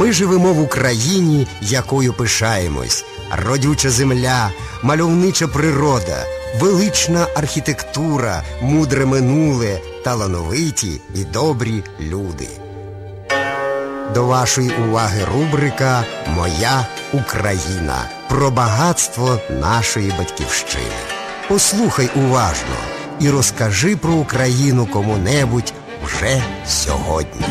Ми живемо в Україні, якою пишаємось. Родюча земля, мальовнича природа, велична архітектура, мудре минуле, талановиті і добрі люди. До вашої уваги рубрика «Моя Україна» про багатство нашої батьківщини. Послухай уважно і розкажи про Україну кому-небудь вже сьогодні.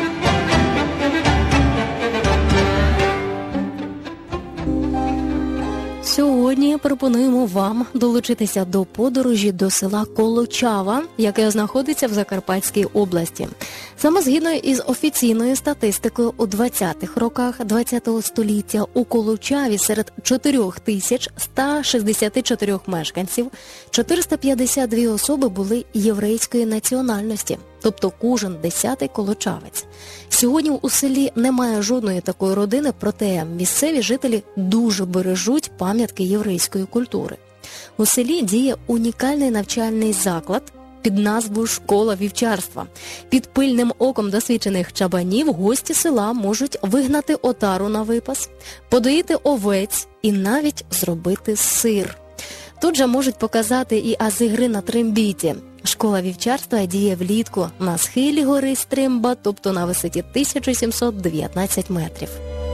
Сьогодні пропонуємо вам долучитися до подорожі до села Колочава, яке знаходиться в Закарпатській області. Саме згідно із офіційною статистикою, у 20-х роках ХХ століття у Колочаві серед 4164 мешканців 452 особи були єврейської національності, тобто кожен 10-й колочавець. Сьогодні у селі немає жодної такої родини, проте місцеві жителі дуже бережуть пам'ятки єврейської культури. У селі діє унікальний навчальний заклад під назвою «Школа вівчарства». Під пильним оком досвідчених чабанів гості села можуть вигнати отару на випас, подоїти овець і навіть зробити сир. Тут же можуть показати і ази гри на трембіті. Школа вівчарства діє влітку на схилі гори Стримба, тобто на висоті 1719 метрів.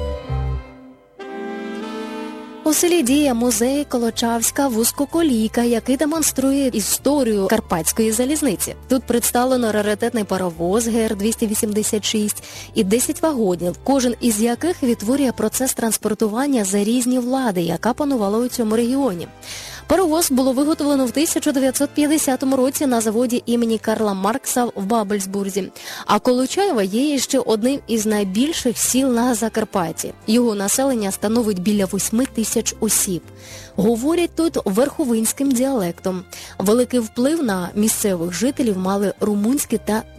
У селі діє музей «Колочавська вузькоколійка», який демонструє історію Карпатської залізниці. Тут представлено раритетний паровоз ГР-286 і 10 вагонів, кожен із яких відтворює процес транспортування за різні влади, яка панувала у цьому регіоні. Паровоз було виготовлено в 1950 році на заводі імені Карла Маркса в Бабельсбурзі. А Колочаєва є ще одним із найбільших сіл на Закарпатті. Його населення становить біля 8 тисяч осіб. Говорять тут верховинським діалектом. Великий вплив на місцевих жителів мали румунські та